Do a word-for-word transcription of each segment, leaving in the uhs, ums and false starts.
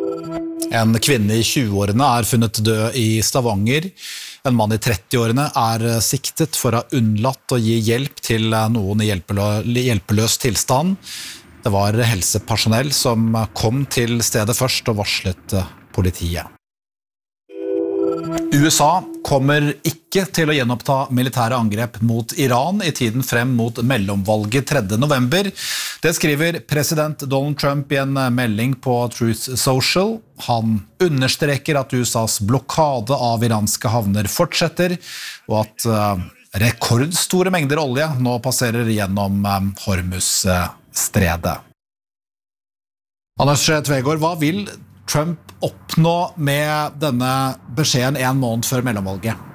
En kvinne i tjueårene er funnet død i Stavanger. En mann i trettiårene er siktet for å ha unnlatt å gi hjelp til noen i hjelpeløs tilstand. Det var helsepersonell som kom til stedet først og varslet politiet. U S A kommer ikke til å gjenoppta militære angrep mot Iran i tiden frem mot mellomvalget tredje november. Det skriver president Donald Trump i en melding på Truth Social. Han understreker at U S A's blokade av iranske havner fortsetter, og at rekordstore mengder olje nå passerer gjennom Hormuz-stredet. Anders Tvegård, hva vil Trump oppnå med denne beskjeden en måned før mellomvalget?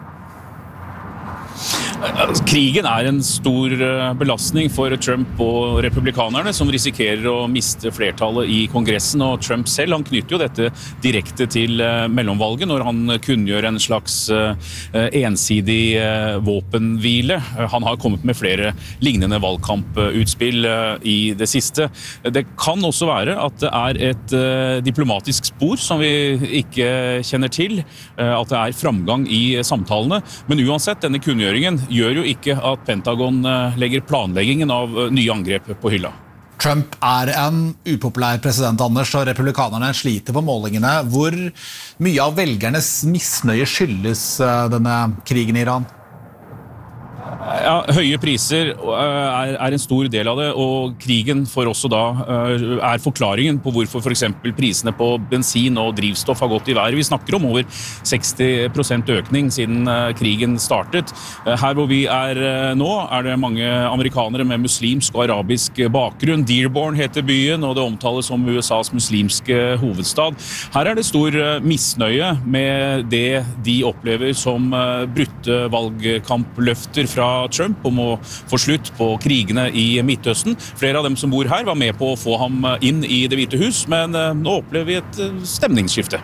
Krigen er en stor belastning for Trump og republikanerne, som risikerer å miste flertallet i kongressen, og Trump selv han knytter jo dette direkte til mellomvalget når han kunngjør en slags ensidig våpenhvile. Han har kommet med flere lignende valgkamputspill i det siste. Det kan også være at det er et diplomatisk spor som vi ikke kjenner til, at det er framgang i samtalene, men uansett, denne kunngjøringen gjør jo ikke at Pentagon legger planleggingen av nye angrep på hylla. Trump er en upopulær president, Anders, og republikanerne sliter på målingene. Hvor mye av velgernes misnøye skyldes denne krigen i Iran? Ja, høye priser er, er en stor del av det, og krigen for også da er forklaringen på hvorfor for eksempel prisene på bensin og drivstoff har gått i været. Vi snakker om over seksti prosent økning siden krigen startet. Her hvor vi er nå er det mange amerikanere med muslimsk og arabisk bakgrunn. Dearborn heter byen, og det omtales som U S A's muslimske hovedstad. Her er det stor misnøye med det de opplever som brutte valgkampløfter fra Trump om å få slutt på krigene i Midtøsten. Flere av dem som bor her var med på å få ham inn i Det hvite hus, men nå opplever vi et stemningsskifte.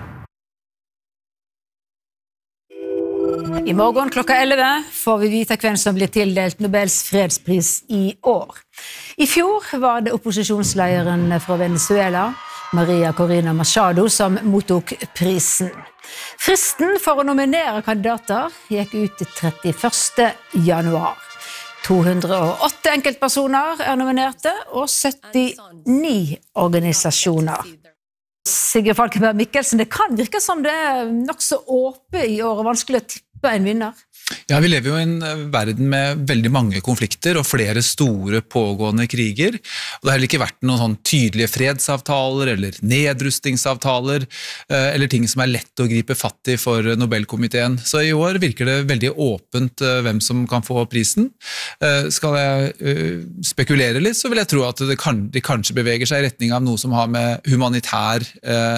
I morgen klokka elleve får vi vite hvem som blir tildelt Nobels fredspris i år. I fjor var det opposisjonslederen fra Venezuela, Maria Corina Machado, som mottok prisen. Fristen for å nominere kandidater gikk ut til trettiførste januar. to hundre og åtte enkeltpersoner er nominerte, og syttini organisasjoner. Sigurd Falkenberg Mikkelsen, det kan virke som det er nok så åpent i år og vanskelig å tippe en vinner. Ja, vi lever jo i en verden med veldig mange konflikter og flere store pågående kriger. Og det har heller ikke vært noen sånn tydelige fredsavtaler eller nedrustningsavtaler eller ting som er lett å gripe fatt i for Nobelkomiteen. Så i år virker det veldig åpent hvem som kan få prisen. Skal jeg spekulere litt, så vil jeg tro at det kan, de kanskje beveger seg i retning av noe som har med humanitær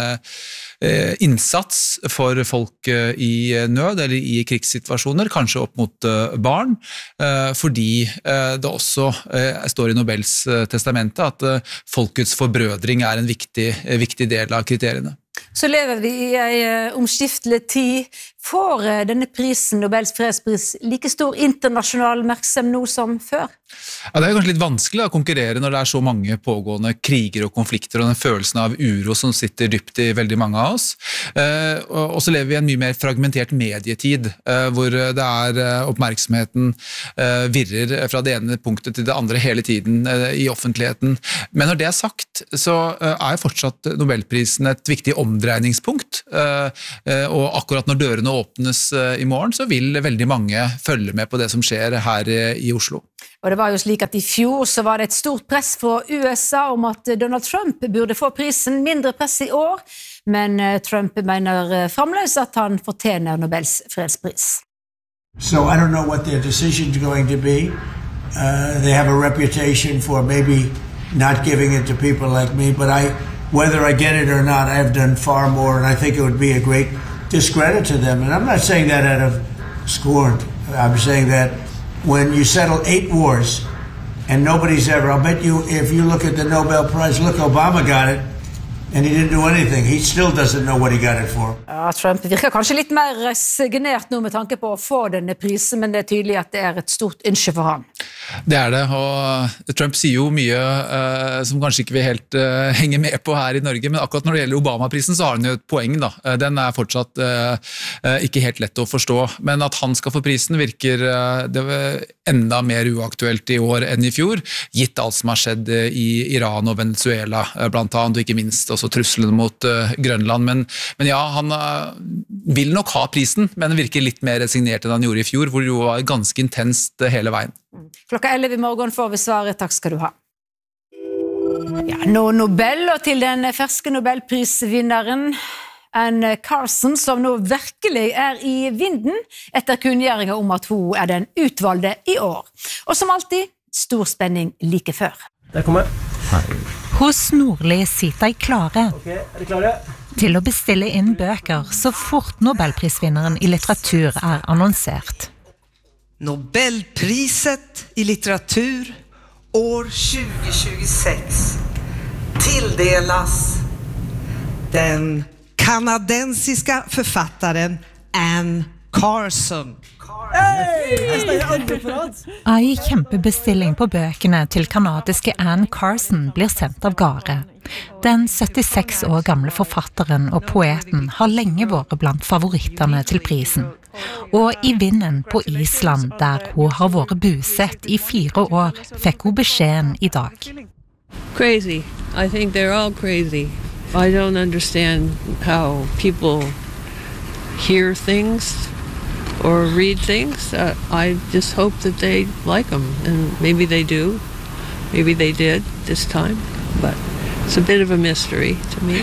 innsats for folk i nød eller i krigssituasjoner, kanskje opp mot barn, fordi det også står i Nobels testamente at folkets forbrødring er en viktig, viktig del av kriteriene. Så lever vi i en omskiftelig tid. Får denne prisen, Nobels fredspris, like stor internasjonal oppmerksomhet nå som før? Ja, det er kanskje litt vanskelig å konkurrere når det er så mange pågående kriger og konflikter og den følelsen av uro som sitter dypt i veldig mange av oss. Eh, og så lever vi i en mye mer fragmentert medietid, eh, hvor det er eh, oppmerksomheten eh, virrer fra det ene punktet til det andre hele tiden eh, i offentligheten. Men når det er sagt, så eh, er fortsatt Nobelprisen et viktig omdreiningspunkt, eh, eh, og akkurat når dørene åpnes eh, i morgen, så vil veldig mange følge med på det som skjer her eh, i Oslo. Og det var jo slik at i fjor så var det et stort press fra U S A om at Donald Trump burde få prisen, mindre press i år, men Trump mener fremdeles at han fortjener Nobels fredspris. So I don't know what their decision's going to be. Uh, they have a reputation for maybe not giving it to people like me, but I, whether I get it or not, I've done far more, and I think it would be a great discredit to them. And I'm not saying that out of scorn. I'm saying that when you settle eight wars and nobody's ever, I'll bet you if you look at the Nobel Prize, look, Obama got it and he didn't do anything. He still doesn't know what he got it for. Ja, Trump virker kanskje litt mer resignert nå med tanke på å få denne prisen, men det er tydelig at det er et stort ønske for han. Det er det, og Trump sier jo mye uh, som kanskje ikke vi helt uh, henger med på her i Norge, men akkurat når det gjelder Obama-prisen så har han jo et poeng da. Uh, den er fortsatt uh, uh, ikke helt lett å forstå, men at han skal få prisen virker uh, det var enda mer uaktuelt i år enn i fjor, gitt alt som har skjedd uh, i Iran og Venezuela, uh, blant annet, og ikke minst også truslene mot uh, Grønland, men, men ja, han uh, vil nok ha prisen, men det virker litt mer resignert enn han gjorde i fjor, hvor det jo var ganske intenst uh, hele veien. Klokka elleve i morgen får vi svaret. Takk skal du ha. Ja, nå Nobel, og til den ferske Nobelprisvinneren Anne Carson, som nå virkelig er i vinden etter kunngjøringen om at hun er den utvalgte i år. Og som alltid, stor spenning like før. Der kommer jeg. Hos Nordli sitter jeg klare. Ok, er dere klare? Til å bestille inn bøker så fort Nobelprisvinneren i litteratur er annonsert. Nobelpriset i litteratur år tjugo tjugosex tilldelas den kanadensiska författaren Anne Carson. Ei kjempebestilling på bøkene til kanadiske Anne Carson blir sendt av gårde. Den syttiseks år gamle forfatteren og poeten har lenge vært blant favorittene til prisen. Og i vinden på Island, der hun har vært busett i fire år, fikk hun beskjeden i dag. Crazy. I think they're all crazy. I don't understand how people hear things or read things. Uh, I just hope that they like them, and maybe they do. Maybe they did this time, but it's a bit of a mystery to me.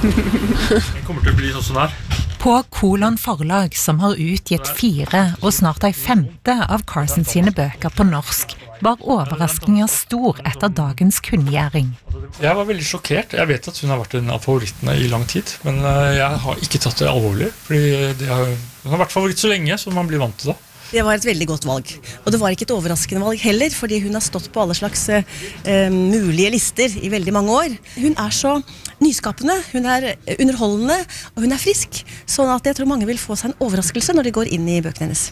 Det kommer til å bli sånn som det er. På Kolon forlag, som har utgitt fire og snart ei femte av Carson sine bøker på norsk, var overraskingen stor etter dagens kunngjøring. Jeg var veldig sjokkert. Jeg vet at hun har vært en av favorittene i lang tid, men jeg har ikke tatt det alvorlig, fordi det har, hun har vært favoritt så lenge, så man blir vant til det. Det var et veldig godt valg, og det var ikke et overraskende valg heller, fordi hun har stått på alle slags eh, mulige lister i veldig mange år. Hun er så nyskapende, hun er underholdende, og hun er frisk, sånn at jeg tror mange vil få seg en overraskelse når de går inn i bøkene hennes.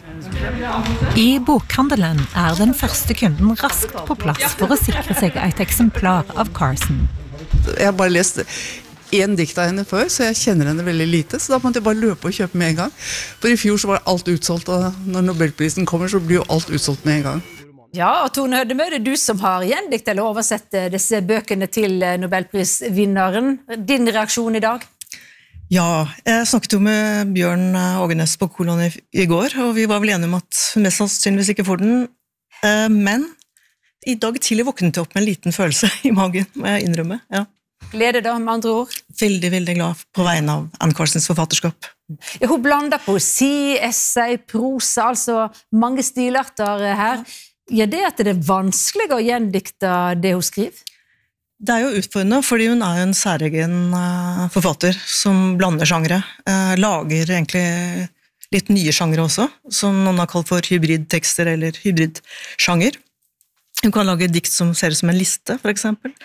I bokhandelen er den første kunden raskt på plass for å sikre seg et eksemplar av Carson. Jeg har bare lest en dikt av henne før, så jeg kjenner henne veldig lite, så da måtte jeg bare løpe og kjøpe med en gang. For i fjor så var alt utsolgt, og når Nobelprisen kommer så blir jo alt utsolgt med en gang. Ja, og Tone Hødemø, det er du som har gjendikt eller oversett disse bøkene til Nobelprisvinneren. Din reaksjon i dag? Ja, jeg snakket jo med Bjørn Ågenes på Kolon i, i går, og vi var vel enige om at hun mest sannsynligvis ikke får den, men i dag tidlig våknet jeg opp med en liten følelse i magen, må jeg innrømme, ja. Glede da, med andre ord? Veldig, veldig glad på vegne av Anne Carsons forfatterskap. Ja, hun blander poesi, essay, prosa, altså mange stilarter her. Ja, det at det er vanskelig å gjendikte det hun skriver? Det er jo utfordrende, fordi hun er jo en særegen forfatter som blander sjangre. Lager egentlig litt nye sjangre også, som noen har kalt for hybridtekster eller hybridsjanger. Hun kan lage dikt som ser ut som en liste, for eksempel,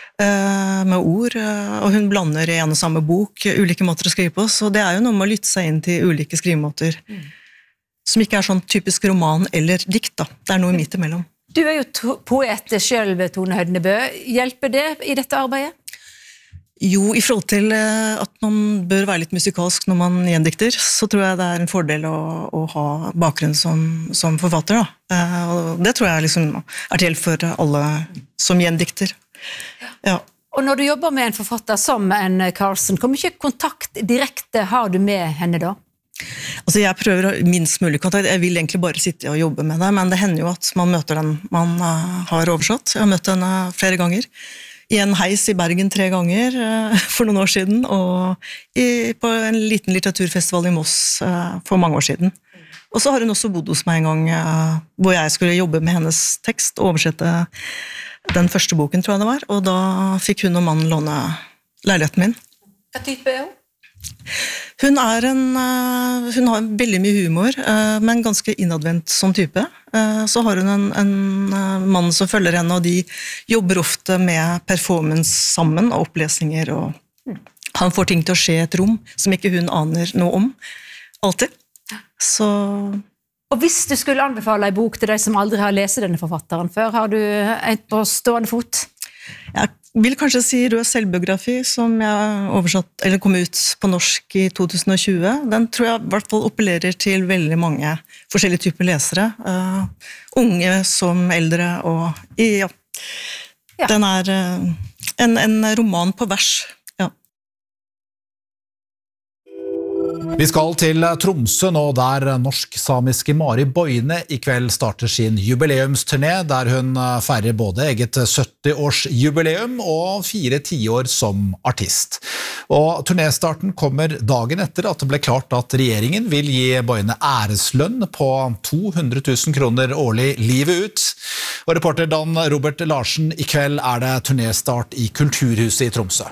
med ord, og hun blander i en og samme bok ulike måter å skrive på, så det er jo noe med å lytte seg inn til ulike skrivemåter, mm. som ikke er sånn typisk roman eller dikt da. Det er noe midt imellom. Du er jo poet selv, Tone Hødemø. Hjelper det i dette arbeidet? Jo, i forhold til at man bør være litt musikalsk når man gjendikter, så tror jeg det er en fordel å, å ha bakgrunn som, som forfatter. Da. Og det tror jeg liksom er til for alle som gjendikter. Ja. Og når du jobber med en forfatter som en Carson, hvor mye kontakt direkte har du med henne da? Altså jeg prøver å minst mulig kontakt, jeg vil egentlig bare sitte og jobbe med det, men det hender jo at man møter den man har oversatt. Jeg har møtt henne flere ganger. I en heis i Bergen tre ganger for noen år siden, og i, på en liten litteraturfestival i Moss for mange år siden. Og så har hun også bodd hos meg en gang, hvor jeg skulle jobbe med hennes tekst, og oversette den første boken, tror jeg det var, og da fikk hun og mannen låne leiligheten min. Hva type er hun? Hun er en, hun har veldig mye humor, men ganske innadvendt som type. Så har hun en, en mann som følger henne, og de jobber ofte med performance sammen, og opplesninger, og han får ting til å skje i et rom som ikke hun aner noe om, alltid. Så Og hvis du skulle anbefale en bok til deg som aldri har lest denne forfatteren før, har du en på stående fot? Jeg vil kanskje si Rød selvbiografi, som jeg oversatt, eller kom ut på norsk i to tusen og tjue. Den tror jeg i hvert fall appellerer til veldig mange forskjellige typer lesere. Uh, unge som eldre, og ja, ja. Den er uh, en, en roman på vers. Vi skal til Tromsø nå, der norsk-samiske Mari Boine i kveld starter sin jubileumsturné, der hun feirer både eget sytti-årsjubileum og fire tiår som artist. Og turnéstarten kommer dagen etter at det ble klart at regjeringen vil gi Boine æreslønn på to hundre tusen kroner årlig livet ut. Og reporter Dan Robert Larsen, i kveld er det turnésstart i Kulturhuset i Tromsø.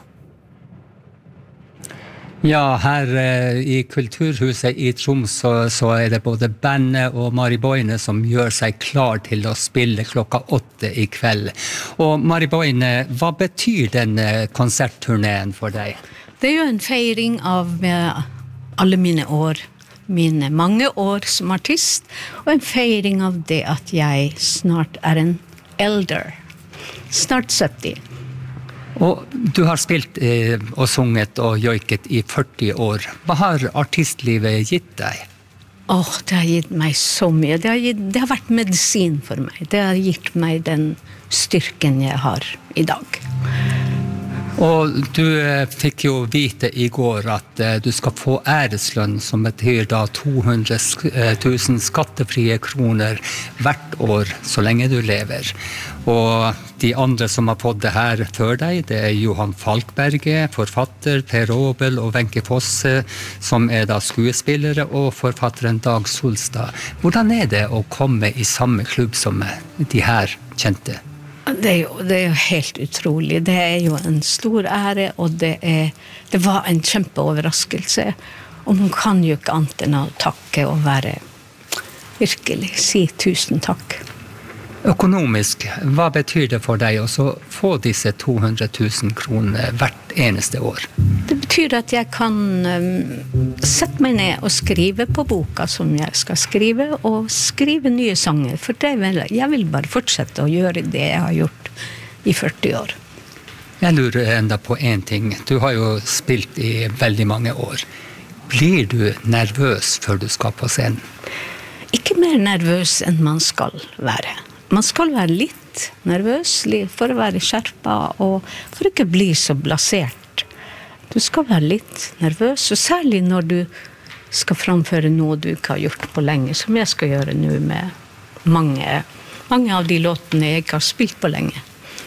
Ja, her eh, i Kulturhuset i Tromsø så er det både bandet og Mari Boine som gjør seg klar til å spille klokka åtte i kveld. Og Mari Boine, hva betyr denne konsertturneen for deg? Det er jo en feiring av alle mine år, mine mange år som artist, og en feiring av det at jeg snart er en elder, snart sytti. Og du har spilt eh, og sunget og joiket i førti år. Hva har artistlivet gitt deg? Åh, oh, det har gitt meg så mye. Det har, gitt, det har vært medisin for meg. Det har gitt meg den styrken jeg har i dag. Og du eh, fikk jo vite i går at eh, du skal få æreslønn, som betyr da to hundre tusen skattefrie kroner hvert år, så lenge du lever. Og de andre som har fått det her før deg, det er Johan Falkberget, forfatter, Per Aabel og Wenche Fosse, som er da skuespillere, og forfatteren Dag Solstad. Hvordan er det å komme i samme klubb som de her kjente? Det er, jo, det er jo helt utrolig. Det er jo en stor ære, og det, er, det var en kjempeoverraskelse. Og man kan jo ikke annet enn å takke og være virkelig, si tusen takk. Økonomisk, hva betyr det for deg å få disse to hundre tusen kroner hvert eneste år? Det betyr at jeg kan um, sette meg ned og skrive på boka som jeg skal skrive, og skrive nye sanger, for det vil, jeg vil bare fortsette å gjøre det jeg har gjort i førti år. Jeg lurer enda på en ting. Du har jo spilt i veldig mange år. Blir du nervøs før du skal på scenen? Ikke mer nervøs enn man skal være. Man skal være litt nervøs for å være skjerpet, og for ikke å bli så blasert. Du skal være litt nervøs, og særlig når du skal framføre noe du ikke har gjort på lenge, som jeg skal gjøre nå med mange, mange av de låtene jeg ikke har spilt på lenge.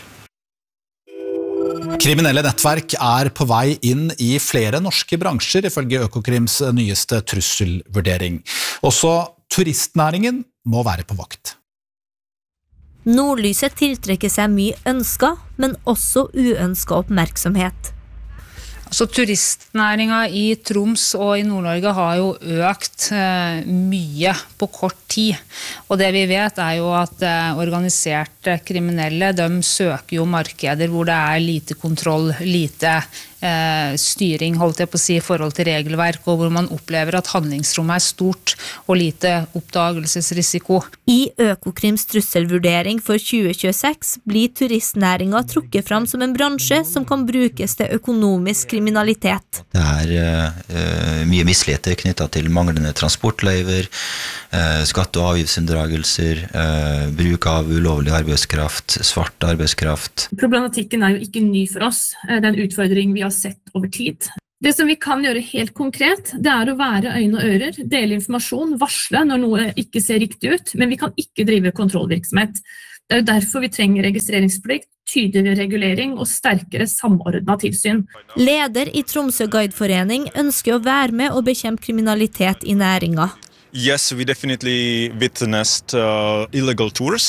Kriminelle nettverk er på vei inn i flere norske bransjer, ifølge Økokrims nyeste trusselvurdering. Også turistnæringen må være på vakt. Nordlyset tiltrekker seg mye ønska, men også uønska oppmerksomhet. Altså, turistnæringen i Troms og i Nord-Norge har jo økt eh, mye på kort tid. Og det vi vet er jo at eh, organiserte kriminelle, de søker jo markeder hvor det er lite kontroll, lite eh, styring, holdt jeg på å si, i forhold til regelverk, og hvor man opplever at handlingsrommet er stort og lite oppdagelsesrisiko. I Økokrims trusselvurdering for tjue tjueseks blir turistnæringen trukket fram som en bransje som kan brukes til økonomisk kriminalitet. kriminalitet. Det er uh, mye misligheter knyttet til manglende transportløyver, uh, skatte- og avgiftsunndragelser, uh, bruk av ulovlig arbeidskraft, svart arbeidskraft. Problematikken er jo ikke ny for oss. Det er en utfordring vi har sett over tid. Det som vi kan gjøre helt konkret, det er å være øyne og ører, dele informasjon, varsle når noe ikke ser riktig ut, men vi kan ikke drive kontrollvirksomhet. Det er jo derfor vi trenger registreringsplikt, tydeligere regulering og sterkere samordnet tilsyn. Leder i Tromsø Guideforening ønsker å være med og bekjempe kriminalitet i næringen. Yes, we definitely witnessed uh, illegal tours